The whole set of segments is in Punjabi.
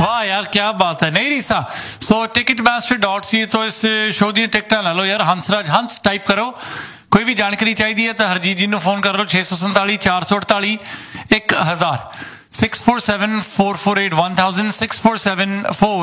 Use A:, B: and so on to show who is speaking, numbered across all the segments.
A: वाह यार क्या बात है। नहीं रीसा, सो ticketmaster.ca तो इस शो दी टिकटां लै लो यार। हंस टाइप करो, कोई भी जानकारी चाहिए है तो हरजीत जी ਨੂੰ फोन कर लो 647 448 1000 647 448 1000 647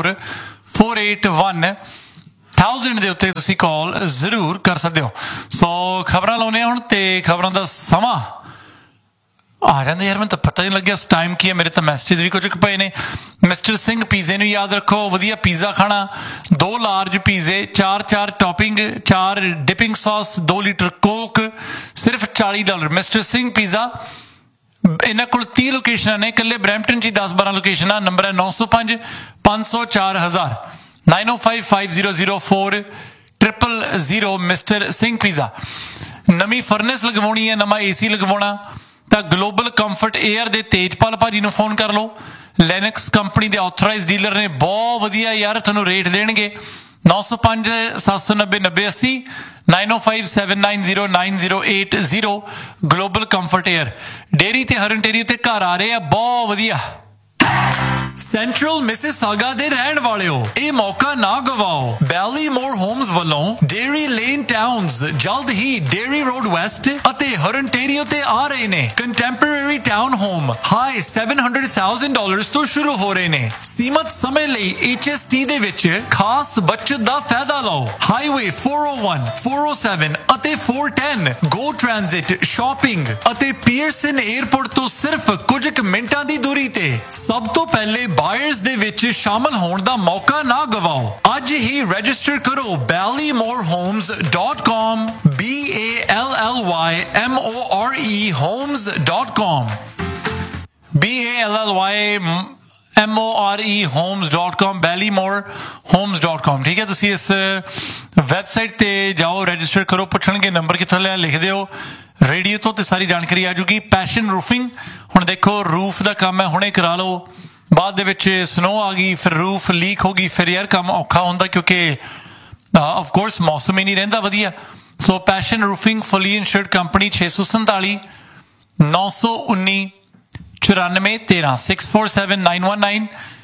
A: 448 1000 ਦੇ ਉੱਤੇ ਤੁਸੀਂ ਕਾਲ ਜ਼ਰੂਰ ਕਰ ਸਕਦੇ ਹੋ। ਸੋ ਖਬਰਾਂ ਲਾਉਣੇ ਹੁਣ ਤੇ ਖਬਰਾਂ ਦਾ ਸਮਾਂ ਆ ਜਾਂਦਾ ਯਾਰ, ਮੈਨੂੰ ਤਾਂ ਪਤਾ ਨਹੀਂ ਲੱਗਿਆ ਟਾਈਮ ਕੀ ਹੈ। ਮੇਰੇ ਤਾਂ ਮੈਸੇਜ ਵੀ ਕੁਝ ਪਏ ਨੇ। ਮਿਸਟਰ ਸਿੰਘ ਪੀਜ਼ੇ ਨੂੰ ਯਾਦ ਰੱਖੋ, ਵਧੀਆ ਪੀਜ਼ਾ ਖਾਣਾ, 2 ਲਾਰਜ ਪੀਜ਼ੇ, 4 topping, 4 dipping sauce, 2 litre Coke, ਸਿਰਫ $40। ਮਿਸਟਰ ਸਿੰਘ ਪੀਜ਼ਾ, ਇਹਨਾਂ ਕੋਲ 30 ਲੋਕੇਸ਼ਨਾਂ ਨੇ, ਇਕੱਲੇ ਬਰੈਂਪਟਨ 'ਚ ਹੀ 10-12 ਲੋਕੇਸ਼ਨਾਂ। ਨੰਬਰ ਹੈ 905 504 1000 905 500 4000। Mister Singh pizza. ਨਵੀਂ ਫਰਨੈਸ ਲਗਵਾਉਣੀ ਹੈ, ਨਵਾਂ AC ਲਗਵਾਉਣਾ ਤਾਂ ਗਲੋਬਲ ਕੰਫਰਟ 에ਅਰ ਦੇ ਤੇਜਪਾਲ ਭਾਜੀ ਨੂੰ ਫੋਨ ਕਰ ਲਓ। ਲੈਨਕਸ ਕੰਪਨੀ ਦੇ ਆਥੋਰਾਈਜ਼ ਡੀਲਰ ਨੇ, ਬਹੁਤ ਵਧੀਆ ਯਾਰ, ਤੁਹਾਨੂੰ ਰੇਟ ਦੇਣਗੇ। 905 790 9080 905 790 9080 ਗਲੋਬਲ ਕੰਫਰਟ 에ਅਰ। ਡੇਰੀ ਤੇ ਹਰਨਟੇਰੀ ਤੇ ਘਰ ਆ ਰਹੇ ਆ, ਬਹੁਤ ਵਧੀਆ। ਸੈਂਟਰਲ ਮਿਸਿਸਾਗਾ ਦੇ ਰਹਿਣ ਵਾਲਿਓ, ਇਹ ਮੌਕਾ ਨਾ ਗਵਾਓ। ਬੈਲੀਮੋਰ ਹੋਮਸ ਵੱਲੋਂ ਡੇਰੀ ਲੇਨ ਟਾਊਨਸ ਜਲਦ ਹੀ ਡੇਰੀ ਰੋਡ ਵੈਸਟ ਅਤੇ ਹਰਨਟੇਰੀਓ ਤੇ ਆ ਰਹੇ ਨੇ। ਕੰਟੈਂਪਰੇਰੀ ਟਾਊਨ ਹੋਮ ਹਾਈ $700,000 ਤੋਂ ਸ਼ੁਰੂ ਹੋ ਰਹੇ ਨੇ। ਸੀਮਤ ਸਮੇਂ ਲਈ HST ਦੇ ਵਿੱਚ ਖਾਸ ਬਚਤ ਦਾ ਫਾਇਦਾ ਲਓ। ਹਾਈਵੇ 401 407 ਅਤੇ 410 ਗੋ ਟ੍ਰਾਂਜ਼ਿਟ, ਸ਼ਾਪਿੰਗ ਅਤੇ ਪੀਅਰਸਨ 에ਅਰਪੋਰਟ ਤੋਂ ਸਿਰਫ ਕੁਝ ਕੁ ਮਿੰਟਾਂ ਦੀ ਦੂਰੀ ਤੇ। ਸਭ ਤੋਂ ਪਹਿਲੇ ਬਾਇਰਸ ਦੇ ਵਿੱਚ ਸ਼ਾਮਲ ਹੋਣ ਦਾ ਮੌਕਾ ਨਾ ਗਵਾਓ। ਅੱਜ ਹੀ ਰਜਿਸਟਰ ਕਰੋ ballymorhomes.com BALLYMORE homes.com BALLYMORE homes.com ballymorhomes.com। ਠੀਕ ਹੈ, ਤੁਸੀਂ ਇਸ ਵੈਬਸਾਈਟ ਤੇ ਜਾਓ, ਰਜਿਸਟਰ ਕਰੋ। ਪੁੱਛਣਗੇ ਨੰਬਰ ਕਿੱਥੋਂ ਲਿਆ, ਲਿਖ ਦਿਓ ਰੇਡੀਓ ਤੋਂ ਤੇ ਸਾਰੀ ਜਾਣਕਾਰੀ ਆ ਜੂਗੀ। ਪੈਸ਼ਨ ਰੂਫਿੰਗ, ਹੁਣ ਦੇਖੋ ਰੂਫ ਦਾ ਕੰਮ ਹੈ, ਹੁਣੇ ਕਰਾ ਲਓ। ਬਾਅਦ ਦੇ ਵਿੱਚ ਸਨੋ ਆ ਗਈ, ਫਿਰ ਰੂਫ ਲੀਕ ਹੋ ਗਈ, ਫਿਰ ਯਾਰ ਕੰਮ ਔਖਾ ਹੁੰਦਾ ਕਿਉਂਕਿ ਆਫ ਕੋਰਸ ਮੌਸਮ ਹੀ ਨਹੀਂ ਰਹਿੰਦਾ ਵਧੀਆ। ਸੋ ਪੈਸ਼ਨ ਰੂਫਿੰਗ ਫੁੱਲੀ ਇੰਸ਼ੋਰਡ ਕੰਪਨੀ 647 919 94 13 647 919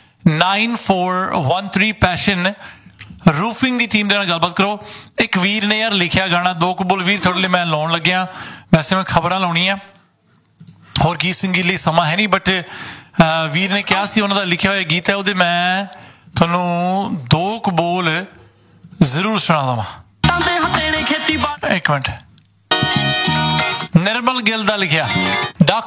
A: 9413 ਪੈਸ਼ਨ ਰੂਫਿੰਗ ਦੀ ਟੀਮ ਦੇ ਨਾਲ ਗੱਲਬਾਤ ਕਰੋ। ਇੱਕ ਵੀਰ ਨੇ ਯਾਰ ਲਿਖਿਆ ਗਾਣਾ, 2 ਕਬੂਲ ਵੀਰ ਤੁਹਾਡੇ ਲਈ ਮੈਂ ਲਾਉਣ ਲੱਗਿਆ। ਵੈਸੇ ਮੈਂ ਖਬਰਾਂ ਲਾਉਣੀ ਆ, ਹੋਰ ਗੀਤ ਸੰਗੀਤ ਲਈ ਸਮਾਂ ਹੈ ਨਹੀਂ, ਬਟ ਵੀਰ ਨੇ ਕਿਹਾ ਸੀ ਉਹਨਾਂ ਦਾ ਲਿਖਿਆ ਹੋਇਆ ਗੀਤ ਹੈ, ਉਹਦੇ ਮੈਂ ਤੁਹਾਨੂੰ 2 ਕਬੂਲ ਜ਼ਰੂਰ ਸੁਣਾ ਦੇਵਾਂ। ਇੱਕ ਮਿੰਟ, ਨਿਰਮਲ ਗਿੱਲ ਦਾ ਲਿਖਿਆ।